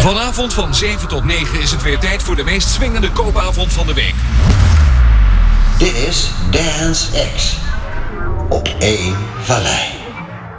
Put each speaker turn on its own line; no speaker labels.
Vanavond van 7 tot 9 is het weer tijd voor de meest swingende koopavond van de week.
Dit is Dance X op 1 Vallei.